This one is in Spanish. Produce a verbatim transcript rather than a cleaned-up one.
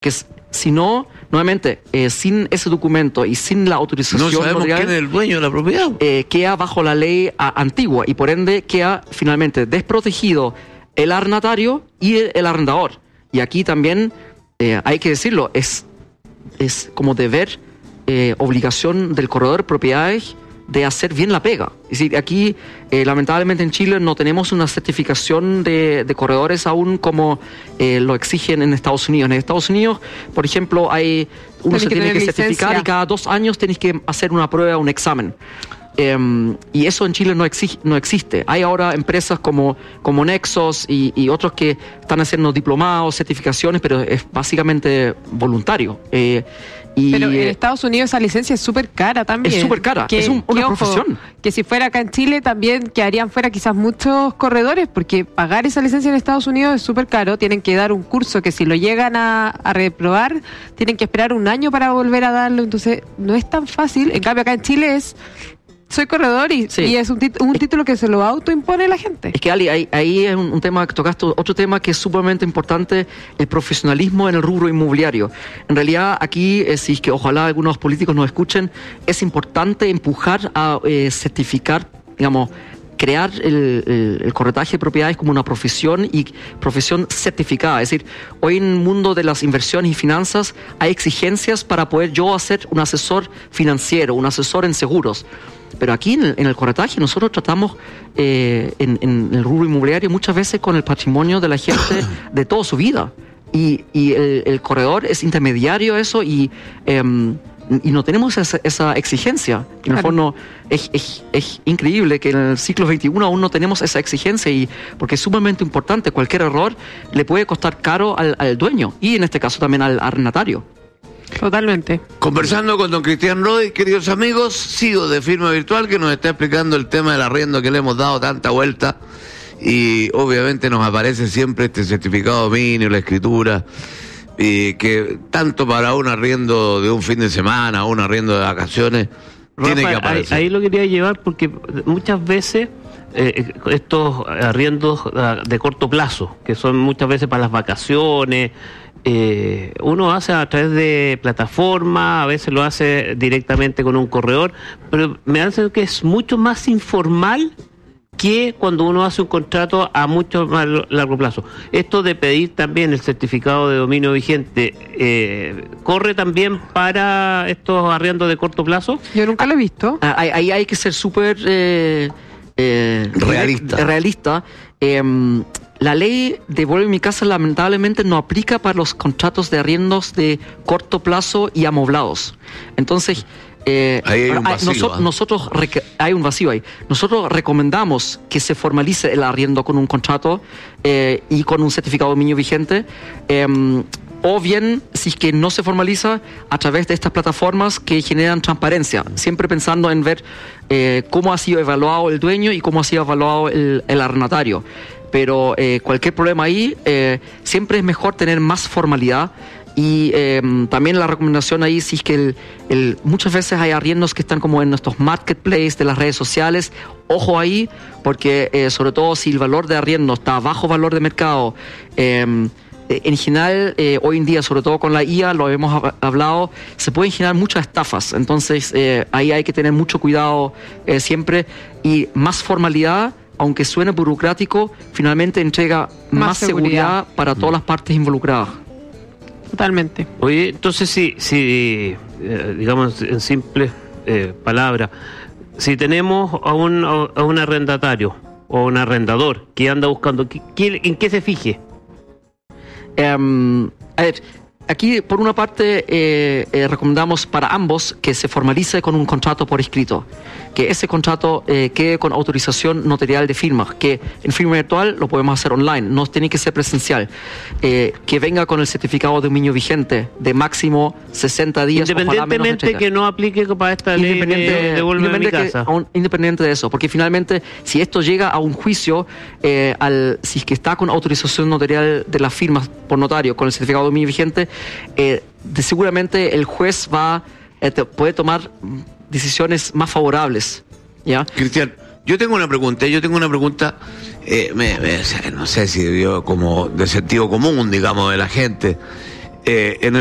que es, si no, nuevamente, eh, sin ese documento y sin la autorización no sabemos notarial, quién es el dueño de la propiedad. Eh, queda bajo la ley a, antigua y por ende queda finalmente desprotegido el arrendatario y el, el arrendador. Y aquí también eh, hay que decirlo, es, es como deber, eh, obligación del corredor de propiedades de hacer bien la pega. Es decir, aquí eh, lamentablemente en Chile no tenemos una certificación de, de corredores aún como eh, lo exigen en Estados Unidos. En Estados Unidos, por ejemplo, hay uno Tenés se que tiene que tener certificar licencia. y cada dos años tenés que hacer una prueba, un examen. Um, y eso en Chile no, exige, no existe. Hay ahora empresas como, como Nexos y, y otros que están haciendo diplomados, certificaciones, pero es básicamente voluntario. Eh, y, Pero en eh, Estados Unidos esa licencia es súper cara también. Es súper cara, Que- es un- una que, ojo, profesión. Que si fuera acá en Chile también quedarían fuera quizás muchos corredores, porque pagar esa licencia en Estados Unidos es súper caro. Tienen que dar un curso que si lo llegan a, a reprobar, tienen que esperar un año para volver a darlo. Entonces no es tan fácil. En cambio acá en Chile es... Soy corredor y, Sí. y es un, tit- un título que se lo autoimpone la gente. Es que Ali, ahí, ahí es un, un tema que tocaste, otro tema que es sumamente importante, el profesionalismo en el rubro inmobiliario. En realidad aquí, eh, si es que ojalá algunos políticos nos escuchen, es importante empujar a eh, certificar, digamos, crear el, el, el corretaje de propiedades como una profesión y profesión certificada. Es decir, hoy en el mundo de las inversiones y finanzas hay exigencias para poder yo ser un asesor financiero, un asesor en seguros. Pero aquí en el, en el corretaje nosotros tratamos eh, en, en el rubro inmobiliario muchas veces con el patrimonio de la gente de toda su vida. Y, y el, el corredor es intermediario eso y, eh, y no tenemos esa, esa exigencia. En el Claro. fondo es, es, es increíble que en el siglo veintiuno aún no tenemos esa exigencia y porque es sumamente importante. Cualquier error le puede costar caro al, al dueño y en este caso también al arrendatario. Totalmente. Conversando con don Cristian Rodi, queridos amigos, sigo de Firma Virtual, que nos está explicando el tema del arriendo que le hemos dado tanta vuelta, y obviamente nos aparece siempre este certificado dominio, la escritura, y que tanto para un arriendo de un fin de semana, un arriendo de vacaciones, tiene que Rafa, ahí, aparecer. ahí lo quería llevar porque muchas veces eh, estos arriendos ah, de corto plazo, que son muchas veces para las vacaciones, eh, uno hace a través de plataformas, a veces lo hace directamente con un corredor, pero me hace que es mucho más informal que cuando uno hace un contrato a mucho más largo plazo. Esto de pedir también el certificado de dominio vigente, eh, ¿corre también para estos arriendos de corto plazo? Yo nunca lo he visto. Ah, Ahí, ahí hay que ser súper eh, eh, Realista. direct- realista. Eh, la ley de Vuelve a mi casa lamentablemente no aplica para los contratos de arriendos de corto plazo y amoblados. Entonces, eh, Ahí hay un ah, vacío, noso- ¿eh? nosotros rec- hay un vacío ahí. Nosotros recomendamos que se formalice el arriendo con un contrato eh, y con un certificado de dominio vigente. Eh, o bien, si es que no se formaliza, a través de estas plataformas que generan transparencia, siempre pensando en ver eh, cómo ha sido evaluado el dueño y cómo ha sido evaluado el, el arrendatario. Pero eh, cualquier problema ahí, eh, siempre es mejor tener más formalidad. Y eh, también la recomendación ahí, si es que el, el, muchas veces hay arriendos que están como en nuestros marketplaces de las redes sociales, ojo ahí, porque eh, sobre todo si el valor de arriendo está bajo valor de mercado, eh, en general, eh, hoy en día, sobre todo con la I A, lo hemos hab- hablado, se pueden generar muchas estafas. Entonces, eh, ahí hay que tener mucho cuidado eh, siempre. Y más formalidad, aunque suene burocrático, finalmente entrega más, Más seguridad. seguridad para todas las partes involucradas. Totalmente. Oye, entonces si, si eh, digamos en simples eh, palabras, si tenemos a un, a un arrendatario o un arrendador que anda buscando, ¿qué- qué- ¿en qué se fije? Um, a ver, aquí por una parte eh, eh, recomendamos para ambos que se formalice con un contrato por escrito, que ese contrato eh, quede con autorización notarial de firma, que en firma virtual lo podemos hacer online, no tiene que ser presencial, eh, que venga con el certificado de dominio vigente de máximo sesenta días, ojalá menos de Independientemente treinta. que no aplique para esta ley de devuelve a mi independiente que- casa. aún- independiente de eso, porque finalmente si esto llega a un juicio, eh, al, si es que está con autorización notarial de las firmas por notario, con el certificado de dominio vigente, eh, de seguramente el juez va eh, te- puede tomar mm, decisiones más favorables, ¿ya? Cristian, yo tengo una pregunta, yo tengo una pregunta, eh, me- me- no sé si yo como de sentido común, digamos, de la gente. eh, en el